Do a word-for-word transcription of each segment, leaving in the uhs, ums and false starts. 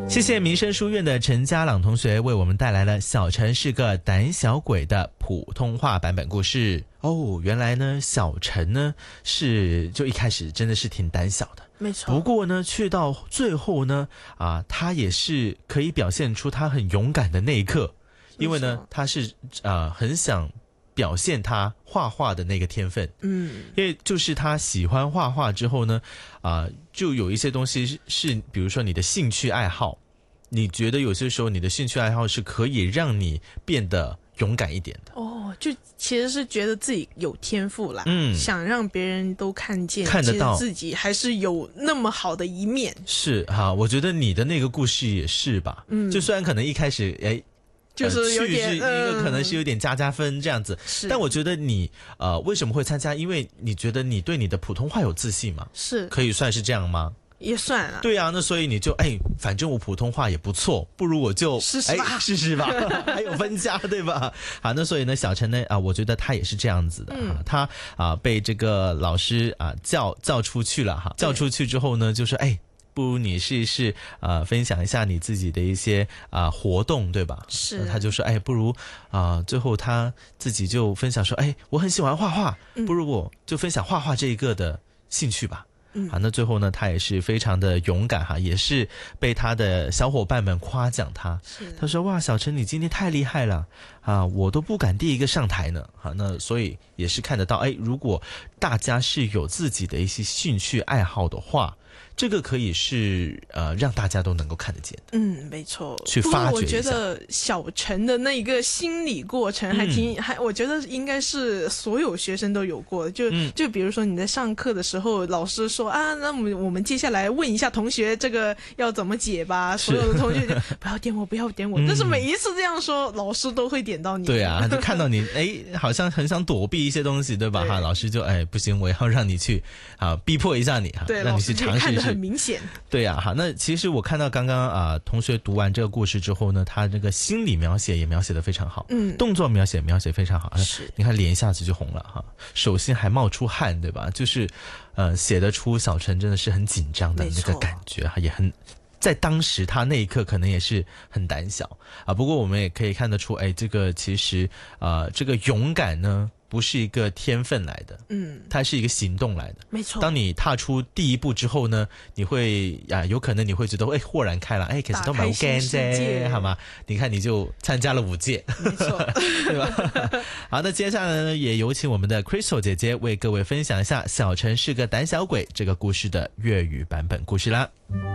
谢谢民生书院的陈家朗同学为我们带来了小陈是个胆小鬼的普通话版本故事。哦，原来呢小陈呢是就一开始真的是挺胆小的， 没错。 不过呢去到最后呢啊，他也是可以表现出他很勇敢的那一刻，因为呢他是啊很想表现他画画的那个天分，嗯，因为就是他喜欢画画之后呢，啊、呃，就有一些东西是，是比如说你的兴趣爱好，你觉得有些时候你的兴趣爱好是可以让你变得勇敢一点的。 哦，就其实是觉得自己有天赋啦，嗯，想让别人都看见， 看得到自己还是有那么好的一面。 是哈，我觉得你的那个故事也是吧，嗯，就虽然可能一开始哎。 就是有点、 呃、去是一个可能是有点加加分这样子，嗯、但我觉得你呃为什么会参加？因为你觉得你对你的普通话有自信吗？ 是， 可以算是这样吗？ 也算啊。 对啊，那所以你就哎，反正我普通话也不错，不如我就试试吧， 哎、试试吧，还有分加对吧？好，那所以呢，小陈呢啊，我觉得他也是这样子的，嗯、他啊被这个老师啊叫叫出去了哈，叫出去之后呢，就说哎。不如你试一试，呃，分享一下你自己的一些啊、呃、活动，对吧？ 是。 他就说，哎，不如啊、呃，最后他自己就分享说，哎，我很喜欢画画，不如我就分享画画这一个的兴趣吧。嗯，好，那最后呢，他也是非常的勇敢哈，也是被他的小伙伴们夸奖他。他说：“哇，小陈你今天太厉害了啊，我都不敢第一个上台呢。”好，那所以也是看得到，哎，如果大家是有自己的一些兴趣爱好的话。这个可以是呃让大家都能够看得见的， 嗯，没错。 去发掘一下。 不过我觉得小陈的那个心理过程还挺、嗯、还，我觉得应该是所有学生都有过的。就、嗯、就比如说你在上课的时候，老师说啊，那我们我们接下来问一下同学这个要怎么解吧。所有的同学就不要点我，不要点我。嗯、但是每一次这样说，老师都会点到你。 对啊，就看到你哎，好像很想躲避一些东西，对吧？哈，老师就哎不行，我要让你去啊，逼迫一下你哈，让你去尝试一试。 很明显， 对呀、啊，好，那其实我看到刚刚啊、呃，同学读完这个故事之后呢，他这个心理描写也描写得非常好，嗯，动作描写描写非常好，是，你看脸一下子就红了哈，手心还冒出汗，对吧？就是，呃，写得出小陈真的是很紧张的那个感觉，也很。在当时他那一刻可能也是很胆小啊，不过我们也可以看得出，哎，这个其实啊、呃，这个勇敢呢。不是一个天分来的，嗯，它是一个行动来的， 没错。 当你踏出第一步之后呢，你会啊，有可能你会觉得，哎，豁然开朗，哎，其實都唔係好驚啫，係嘛？你看你就參加了五屆， 沒錯， 對吧？好，那接下來呢，也有請我們的 Crystal 姐姐為各位分享一下《小陳是個膽小鬼》這個故事的粵語版本故事啦。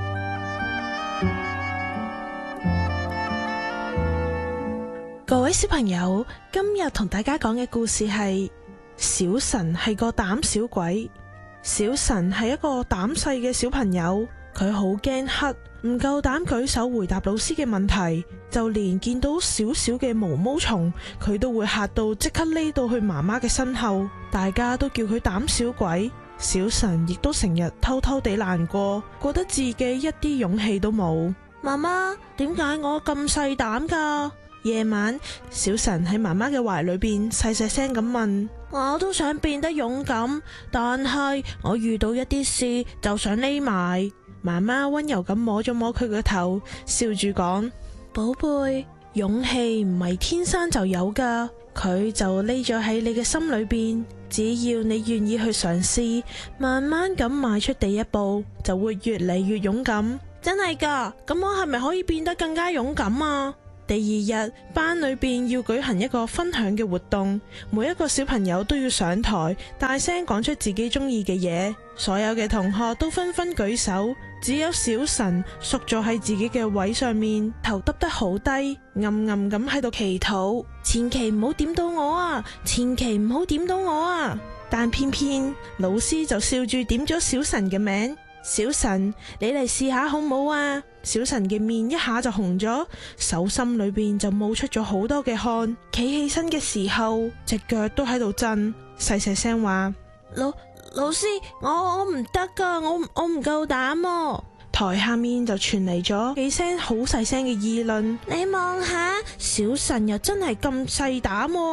各位小朋友，今日同大家講嘅故事係小陳係個膽小鬼。小陳係一個膽細嘅小朋友，佢好驚黑，唔夠膽舉手回答老師嘅問題，就連見到少少嘅毛毛蟲，佢都會嚇到即刻匿到去媽媽嘅身後，大家都叫佢膽小鬼。小陳亦都成日偷偷地難過，覺得自己一啲勇氣都冇。媽媽，點解我咁細膽㗎？夜晚，小陳喺媽媽嘅懷裏邊細細聲咁問：我都想變得勇敢，但係我遇到一啲事就想匿埋。媽媽溫柔咁摸咗摸佢個頭，笑住講：寶貝，勇氣唔係天生就有㗎，佢就匿咗喺你嘅心裏邊。只要你願意去嘗試，慢慢咁邁出第一步，就會越嚟越勇敢。真係㗎？咁我係咪可以變得更加勇敢啊？第二日，班裏邊要舉行一個分享嘅活動，每一個小朋友都要上台，大聲講出自己中意嘅嘢。所有嘅同學都紛紛舉手，只有小陳縮咗喺自己嘅位上面，頭耷得好低，暗暗咁喺度祈禱：千祈唔好點到我啊！千祈唔好點到我啊！但偏偏老師就笑住點咗小陳嘅名。小陳，你嚟試下好唔好啊？小陳嘅面一下就紅咗，手心裏邊就冒出咗好多嘅汗，企起身嘅時候，隻腳都喺度震，細細聲話：老老師，我我唔得噶，我我唔夠膽啊！台下面就傳嚟咗幾聲好細聲嘅議論：你望下，小陳又真係咁細膽啊！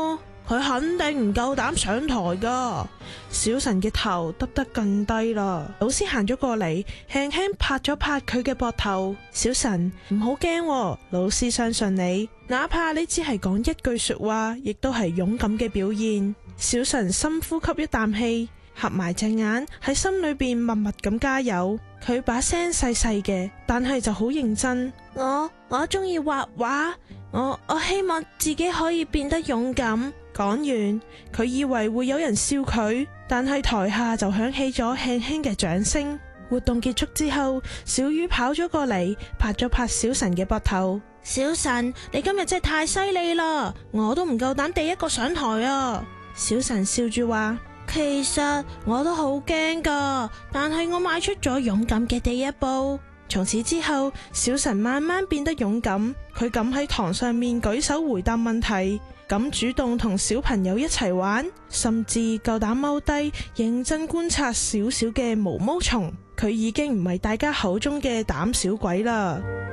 佢肯定唔夠膽上台噶。小陳嘅頭耷得更低啦。老師行咗過嚟，輕輕拍咗拍佢嘅膊頭。小陳，唔好驚喎，老師相信你，哪怕你只係講一句說話，亦都係勇敢嘅表現。小陳深呼吸一啖氣，合埋隻眼喺心裏邊默默咁加油。佢把聲細細嘅，但係就好認真。我我中意畫畫，我我希望自己可以變得勇敢。講完，佢以為會有人笑佢，但係台下就響起咗輕輕嘅掌聲。活動結束之後，小雨跑咗過嚟，拍咗拍小陳嘅膊頭。小陳，你今日真係太犀利啦，我都唔夠膽第一個上台啊。小陳笑住話：其實我都好驚噶，但係我邁出咗勇敢嘅第一步。從此之後，小陳慢慢變得勇敢，佢敢喺堂上面舉手回答問題，敢主動同小朋友一齊玩，甚至夠膽踎低認真觀察小小嘅毛毛蟲。佢已經唔係大家口中嘅膽小鬼啦。